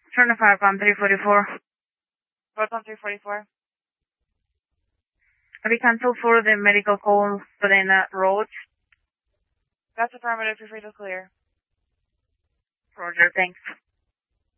Turn the fire on 344. What's on 344? Have you cancelled for the medical call Spadina Road? That's affirmative. You're free to clear. Roger, thanks.